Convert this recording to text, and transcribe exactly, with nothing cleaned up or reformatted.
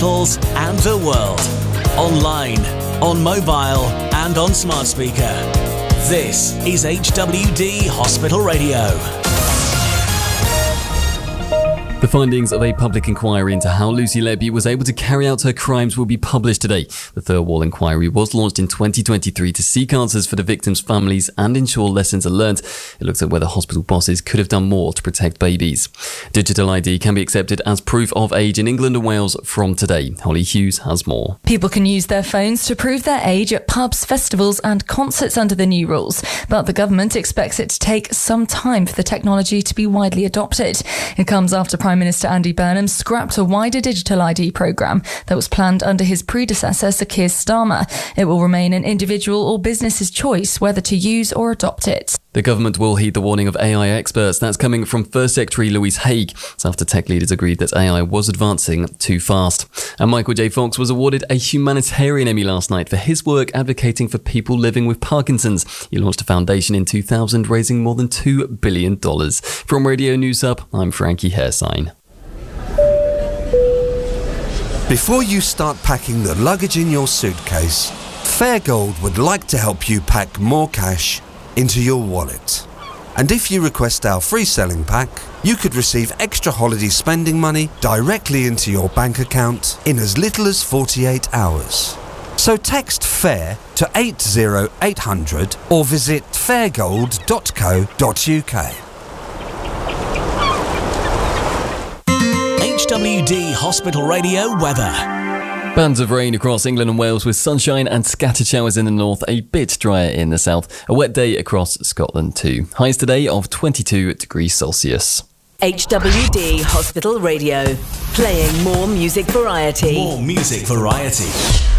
and the world. Online, on mobile and on smart speaker. This is H W D Hospital Radio. The findings of a public inquiry into how Lucy Lebby was able to carry out her crimes will be published today. The Thirlwall inquiry was launched in twenty twenty-three to seek answers for the victims' families and ensure lessons are learnt. It looks at whether hospital bosses could have done more to protect babies. Digital I D can be accepted as proof of age in England and Wales from today. Holly Hughes has more. People can use their phones to prove their age at pubs, festivals and concerts under the new rules. But the government expects it to take some time for the technology to be widely adopted. It comes after Prime Minister Andy Burnham scrapped a wider digital I D programme that was planned under his predecessor Sir Keir Starmer. It will remain an individual or business's choice whether to use or adopt it. The government will heed the warning of A I experts. That's coming from First Secretary Louise Haigh. It's after tech leaders agreed that A I was advancing too fast. And Michael J. Fox was awarded a humanitarian Emmy last night for his work advocating for people living with Parkinson's. He launched a foundation in two thousand, raising more than two billion dollars. From Radio News Hub, I'm Frankie Hairsign. Before you start packing the luggage in your suitcase, Fairgold would like to help you pack more cash into your wallet. And if you request our free selling pack, you could receive extra holiday spending money directly into your bank account in as little as forty-eight hours. So text FAIR to eight zero eight hundred or visit fairgold dot co dot uk. H W D Hospital Radio weather. Bands of rain across England and Wales with sunshine and scattered showers in the north, a bit drier in the south. A wet day across Scotland too. Highs today of twenty-two degrees Celsius. H W D Hospital Radio, playing more music variety. More music variety.